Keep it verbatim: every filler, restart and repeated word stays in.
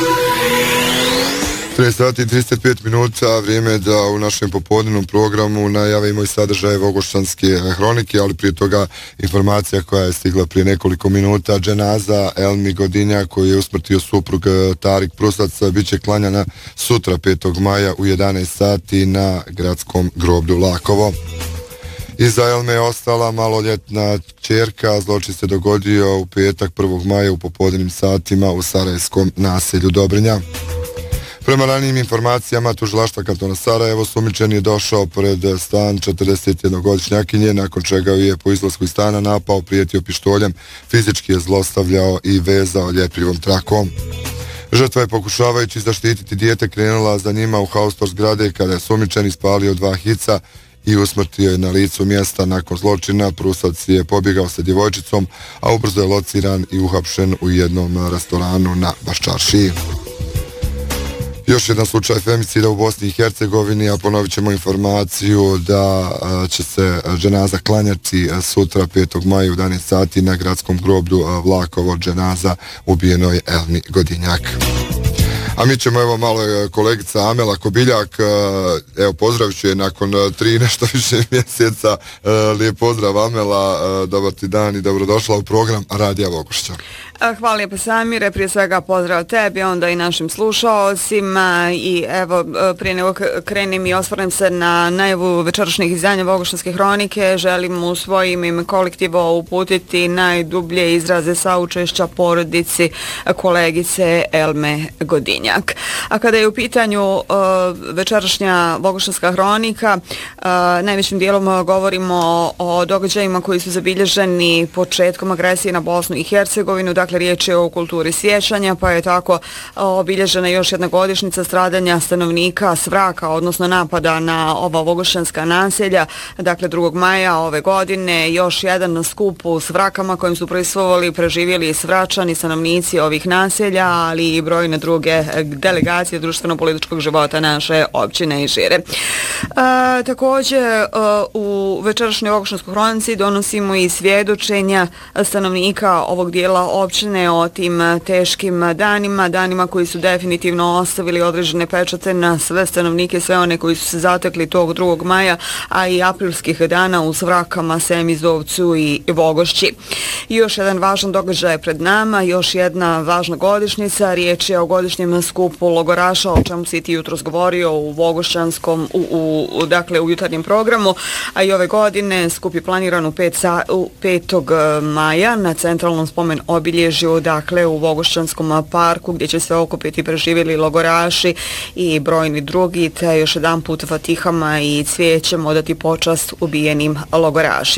trideset sati i trideset pet minuta, vrijeme da u našem popodnevnom programu najavimo i sadržaje Vogošćanske hronike, ali prije toga informacija koja je stigla prije nekoliko minuta. Dženaza Elmi Godinja, koji je usmrtio suprug Tarik Prusac, bit će klanjana sutra petog maja u jedanaest sati na gradskom groblju Lakovo. Iza Elme je ostala maloljetna kćerka. Zločin se dogodio u petak prvog maja u popodnevnim satima u sarajevskom naselju Dobrinja. Prema ranijim informacijama tužilaštva kantona Sarajevo, osumnjičeni je došao pred stan četrdesetjednogodišnjakinje, nakon čega je po izlasku iz stana napao, prijetio pištoljem, fizički je zlostavljao i vezao ljepljivom trakom. Žrtva je, pokušavajući zaštititi dijete, krenula za njima u haustor zgrade kada je osumnjičeni spalio dva hica i usmrtio je na licu mjesta. Nakon zločina Prusac je pobjegao sa djevojčicom, a ubrzo je lociran i uhapšen u jednom restoranu na Baščaršiji. Još jedan slučaj femicida u Bosni i Hercegovini, a ponovit ćemo informaciju da će se dženaza klanjati sutra petog maja u jedanaest sati na gradskom groblju Vlakovo, dženaza ubijenoj Elmi Godinjak. A mi ćemo, evo malo je kolegica Amela Kobiljak, evo pozdravit ću je nakon tri nešto više mjeseca. Lijep pozdrav Amela, dobar ti dan i dobrodošla u program Radija Vogošća. Hvala lijepo Samire, prije svega pozdrav tebi, onda i našim slušaocima i evo prije nego krenem i osvrnem se na najavu večerašnjih izdanja Vogošćanske hronike, želim u svojim ime kolektivo uputiti najdublje izraze saučešća porodici kolegice Elme Godinjak. A kada je u pitanju uh, večerašnja Vogošćanska hronika, uh, najvećim dijelom govorimo o događajima koji su zabilježeni početkom agresije na Bosnu i Hercegovinu. Dakle, riječ je o kulturi sjećanja, pa je tako obilježena još jedna godišnjica stradanja stanovnika Svraka, odnosno napada na ova vogošćanska naselja. Dakle, drugog maja ove godine još jedan skup u Svrakama kojim su prisustvovali preživjeli Svračani, stanovnici ovih naselja, ali i brojne druge delegacije društveno-političkog života naše općine i šire. E, također, e, u večerašnjoj Vogošćanskoj hronici donosimo i svjedočenja stanovnika ovog dijela općine o tim teškim danima, danima koji su definitivno ostavili određene pečate na sve stanovnike, sve one koji su se zatekli tog drugog maja, a i aprilskih dana u Svrakama, Semizovcu i Vogošći. I još jedan važan događaj pred nama, još jedna važna godišnjica, riječ je o godišnjem skupu logoraša, o čemu si ti jutros govorio u Vogošćanskom, u, u, dakle u jutarnjem programu, a i ove godine skup je planiran u, pet sa, u petog maja na centralnom spomen obilježju, dakle u Vogošćanskom parku, gdje će se okupiti preživjeli logoraši i brojni drugi, te još jedan put fatihama i cvijećem odati počast ubijenim logorašima.